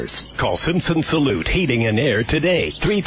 Call Simpson Salute Heating and Air today.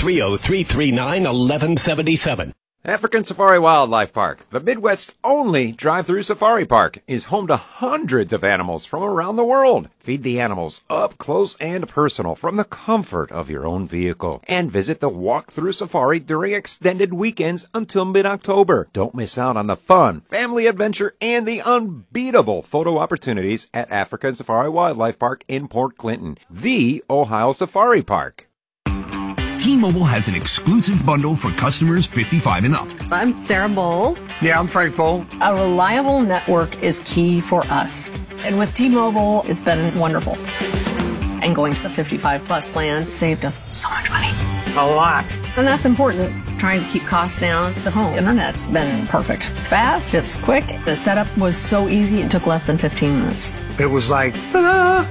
330-339-1177. African Safari Wildlife Park, the Midwest's only drive-through safari park, is home to hundreds of animals from around the world. Feed the animals up close and personal from the comfort of your own vehicle. And visit the walk-through safari during extended weekends until mid-October. Don't miss out on the fun, family adventure, and the unbeatable photo opportunities at African Safari Wildlife Park in Port Clinton, the Ohio Safari Park. T-Mobile has an exclusive bundle for customers 55 and up. I'm Sarah Bowl. Yeah, I'm Frank Bowl. A reliable network is key for us. And with T-Mobile, it's been wonderful. And going to the 55 plus plan saved us so much money. A lot. And that's important. Trying to keep costs down. The home internet's been perfect. It's fast, it's quick. The setup was so easy, it took less than 15 minutes. It was like, ta-da!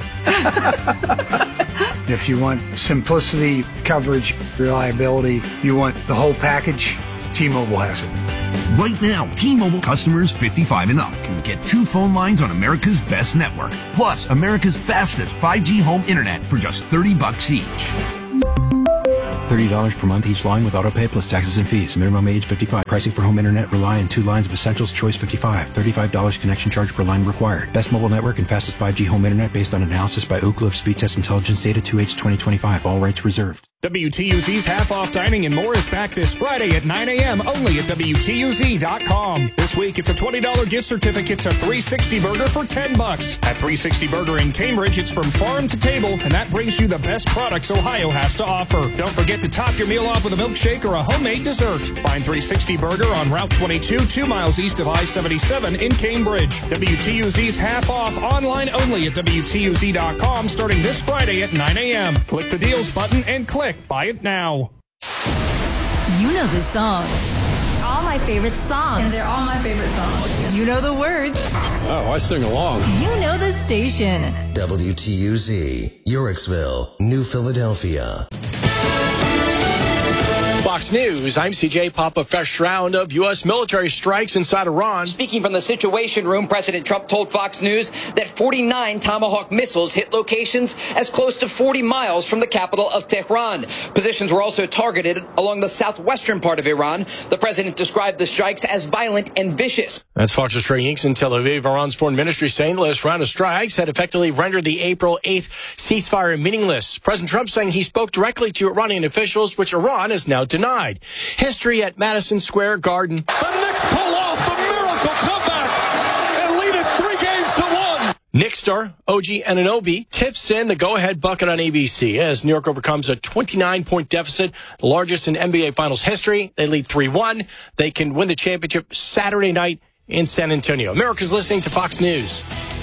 If you want simplicity, coverage, reliability, you want the whole package, T-Mobile has it. Right now, T-Mobile customers 55 and up can get 2 phone lines on America's best network, plus America's fastest 5G home internet for just $30 each. $30 per month each line with autopay plus taxes and fees. Minimum age 55. Pricing for home internet rely on 2 lines of Essentials Choice 55. $35 connection charge per line required. Best mobile network and fastest 5G home internet based on analysis by Oak Cliff Speed Test Intelligence Data 2H 2025. All rights reserved. WTUZ's half-off dining and more is back this Friday at 9 a.m. only at WTUZ.com. This week, it's a $20 gift certificate to 360 Burger for $10. At 360 Burger in Cambridge, it's from farm to table, and that brings you the best products Ohio has to offer. Don't forget to top your meal off with a milkshake or a homemade dessert. Find 360 Burger on Route 22, 2 miles east of I-77 in Cambridge. WTUZ's half-off online only at WTUZ.com starting this Friday at 9 a.m. Click the deals button and click Buy It Now. You know the songs. All my favorite songs. And they're all my favorite songs. You know the words. Oh, I sing along. You know the station. WTUZ, Yorksville, New Philadelphia. Fox News, I'm CJ. Papa. Fresh round of U.S. military strikes inside Iran. Speaking from the Situation Room, President Trump told Fox News that 49 Tomahawk missiles hit locations as close to 40 miles from the capital of Tehran. Positions were also targeted along the southwestern part of Iran. The president described the strikes as violent and vicious. That's Fox's Trey Inks in Tel Aviv. Iran's foreign ministry saying the latest round of strikes had effectively rendered the April 8th ceasefire meaningless. President Trump saying he spoke directly to Iranian officials, which Iran has now denied. History at Madison Square Garden. The Knicks pull off the miracle comeback and lead it 3-1. Knicks star OG Anunoby tips in the go-ahead bucket on ABC as New York overcomes a 29-point deficit, the largest in NBA Finals history. They lead 3-1. They can win the championship Saturday night in San Antonio. America's listening to Fox News.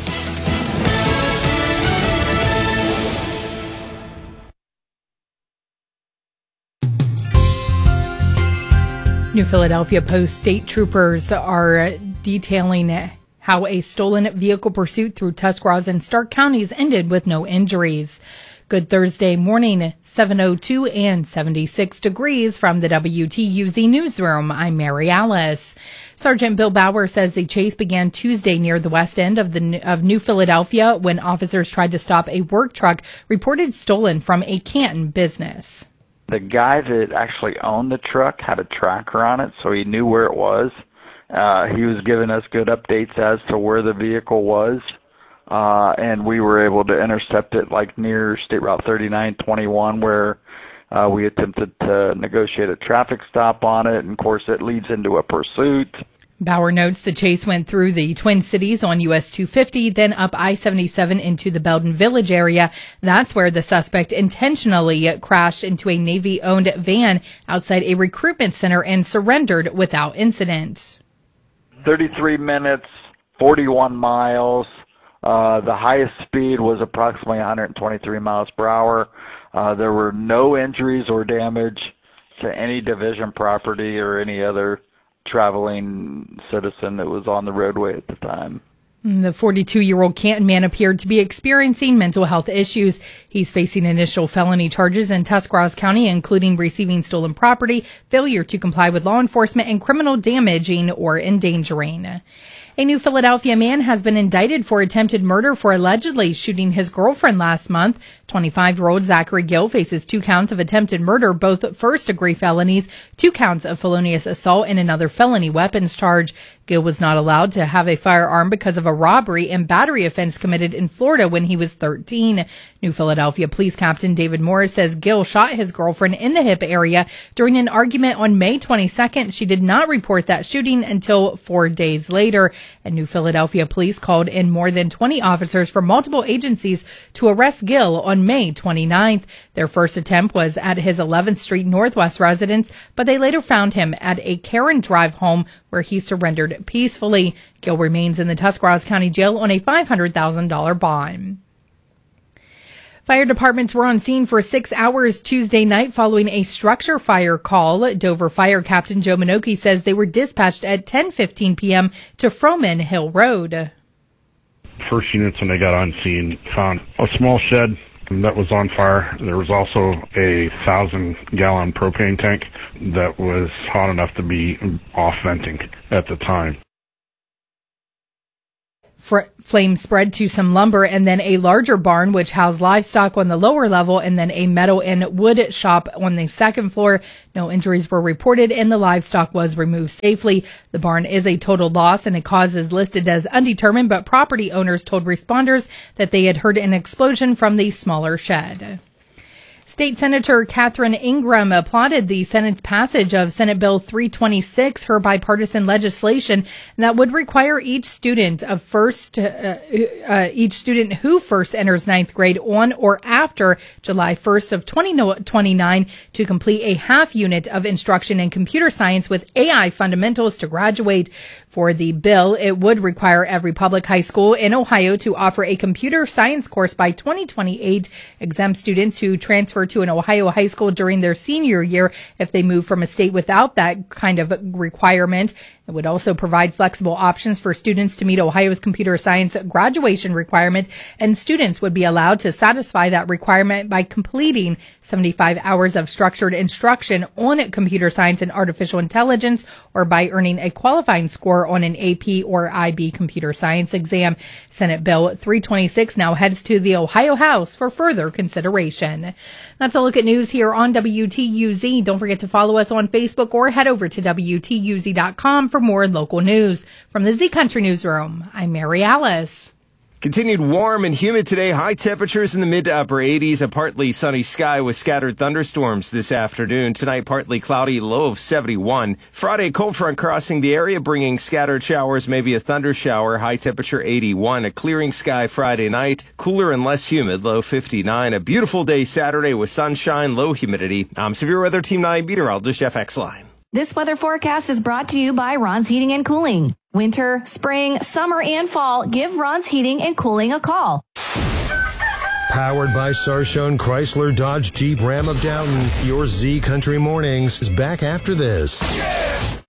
New Philadelphia Post state troopers are detailing how a stolen vehicle pursuit through Tuscarawas and Stark counties ended with no injuries. Good Thursday morning, 7:02 and 76 degrees from the WTUZ newsroom. I'm Mary Alice. Sergeant Bill Bauer says the chase began Tuesday near the west end of New Philadelphia when officers tried to stop a work truck reported stolen from a Canton business. The guy that actually owned the truck had a tracker on it, so he knew where it was. He was giving us good updates as to where the vehicle was, and we were able to intercept it like near State Route 3921 where we attempted to negotiate a traffic stop on it, and of course it leads into a pursuit. Bauer notes the chase went through the Twin Cities on US 250, then up I-77 into the Belden Village area. That's where the suspect intentionally crashed into a Navy-owned van outside a recruitment center and surrendered without incident. 33 minutes, 41 miles. The highest speed was approximately 123 miles per hour. There were no injuries or damage to any division property or any other traveling citizen that was on the roadway at the time. The 42-year-old Canton man appeared to be experiencing mental health issues. He's facing initial felony charges in Tuscarawas County, including receiving stolen property, failure to comply with law enforcement, and criminal damaging or endangering. A New Philadelphia man has been indicted for attempted murder for allegedly shooting his girlfriend last month. 25-year-old Zachary Gill faces 2 counts of attempted murder, both first-degree felonies, 2 counts of felonious assault, and another felony weapons charge. Gill was not allowed to have a firearm because of a robbery and battery offense committed in Florida when he was 13. New Philadelphia Police Captain David Morris says Gill shot his girlfriend in the hip area during an argument on May 22nd. She did not report that shooting until 4 days later. And New Philadelphia Police called in more than 20 officers from multiple agencies to arrest Gill on May 29th. Their first attempt was at his 11th Street Northwest residence, but they later found him at a Karen Drive home where he surrendered peacefully. Gill remains in the Tuscarawas County Jail on a $500,000 bond. Fire departments were on scene for 6 hours Tuesday night following a structure fire call. Dover Fire Captain Joe Minoki says they were dispatched at 10:15 p.m. to Froman Hill Road. First units, when they got on scene, found a small shed that was on fire. There was also a 1,000-gallon propane tank that was hot enough to be off venting at the time. Flames spread to some lumber and then a larger barn which housed livestock on the lower level and then a metal and wood shop on the second floor. No injuries were reported and the livestock was removed safely. The barn is a total loss and a cause is listed as undetermined, but property owners told responders that they had heard an explosion from the smaller shed. State Senator Catherine Ingram applauded the Senate's passage of Senate Bill 326, her bipartisan legislation that would require each student who first enters ninth grade on or after July 1st of 2029 to complete a half unit of instruction in computer science with AI fundamentals to graduate. For the bill, it would require every public high school in Ohio to offer a computer science course by 2028, exempt students who transfer to an Ohio high school during their senior year if they move from a state without that kind of requirement. It would also provide flexible options for students to meet Ohio's computer science graduation requirement, and students would be allowed to satisfy that requirement by completing 75 hours of structured instruction on computer science and artificial intelligence, or by earning a qualifying score on an AP or IB computer science exam. Senate Bill 326 now heads to the Ohio House for further consideration. That's a look at news here on WTUZ. Don't forget to follow us on Facebook or head over to WTUZ.com for more local news. From the Z Country Newsroom, I'm Mary Alice. Continued warm and humid today. High temperatures in the mid to upper 80s. A partly sunny sky with scattered thunderstorms this afternoon. Tonight, partly cloudy, low of 71. Friday, cold front crossing the area, bringing scattered showers, maybe a thunder shower. High temperature 81. A clearing sky Friday night. Cooler and less humid, low 59. A beautiful day Saturday with sunshine, low humidity. I'm Severe Weather Team 9 meteorologist Jeff Exline. This weather forecast is brought to you by Ron's Heating and Cooling. Winter, spring, summer, and fall, give Ron's Heating and Cooling a call. Powered by Sarshone Chrysler Dodge Jeep Ram of Downton, your Z Country Mornings is back after this.